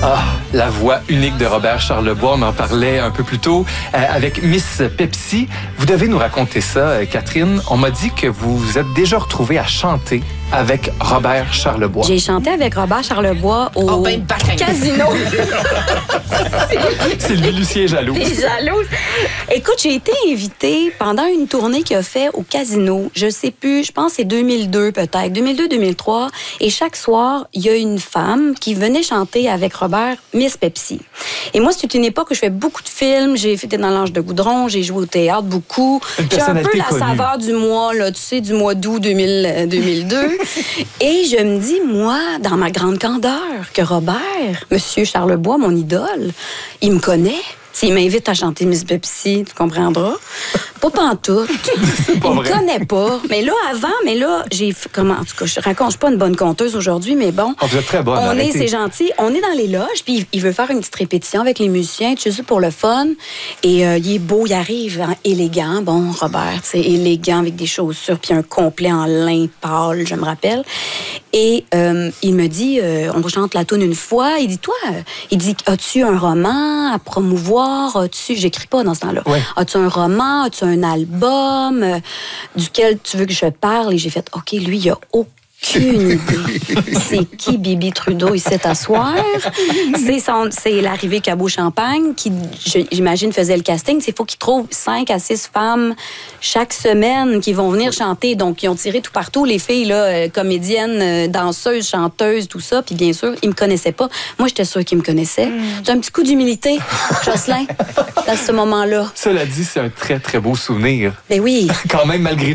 Ah, la voix unique de Robert Charlebois, on en parlait un peu plus tôt avec Miss Pepsi. Vous devez nous raconter ça, Catherine. On m'a dit que vous vous êtes déjà retrouvée à chanter avec Robert Charlebois. J'ai chanté avec Robert Charlebois au casino. Sylvie Lucien est jalouse. T'es jalouse. Écoute, j'ai été invitée pendant une tournée qu'il a fait au casino. Je sais plus, je pense que c'est 2002 peut-être, 2002-2003. Et chaque soir, il y a une femme qui venait chanter avec Robert, Miss Pepsi. Et moi, c'est une époque où je fais beaucoup de films. J'ai fait dans l'Ange de Goudron, j'ai joué au théâtre beaucoup. J'ai un peu la saveur du mois, là, tu sais, du mois d'août 2002. Et je me dis, moi, dans ma grande candeur, que Robert, Monsieur Charlebois, mon idole, il me connaît. S'il m'invite à chanter Miss Pepsi, tu comprendras. Pas pantoute. Il me connaît pas. Mais là, j'ai... Comment, en tout cas, je raconte, je suis pas une bonne conteuse aujourd'hui, mais bon. Oh, vous êtes très bonne, c'est gentil. On est dans les loges, puis il veut faire une petite répétition avec les musiciens, tu sais, pour le fun. Et il est beau, il arrive hein, élégant. Bon, Robert, c'est élégant avec des chaussures, puis un complet en lin pâle, je me rappelle. Et il me dit, on chante la toune une fois. Il dit, toi, as-tu un roman à promouvoir? J'écris pas dans ce temps-là. Ouais. As-tu un roman? As-tu un album duquel tu veux que je parle? Et j'ai fait, OK, lui, il a aucune idée. C'est qui Bibi Trudeau ici t'asseoir? C'est l'arrivée Cabot Champagne qui, j'imagine, faisait le casting. Il faut qu'il trouve 5 à 6 femmes chaque semaine qui vont venir chanter. Donc, ils ont tiré tout partout. Les filles, là, comédiennes, danseuses, chanteuses, tout ça. Puis bien sûr, ils me connaissaient pas. Moi, j'étais sûre qu'ils me connaissaient. J'ai un petit coup d'humilité, Jocelyn, à ce moment-là. Cela dit, c'est un très, très beau souvenir. Ben oui. Quand même, malgré